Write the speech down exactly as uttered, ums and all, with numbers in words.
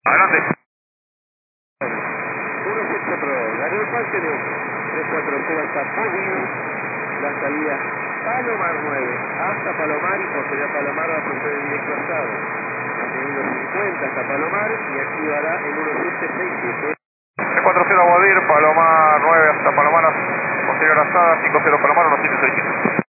Adelante. uno seis cuatro dos, Daniel Paz de tres cuatro cero hasta Podio, la salida Palomar nueve, hasta Palomar y posterior a Palomar va a proceder directo a Estado. Manteniendo cincuenta hasta Palomar y activará el uno siete seis siete. tres cuatro cero Aguadir, Palomar nueve hasta Palomar, posterior a Asada, cinco cero Palomar, uno siete seis siete.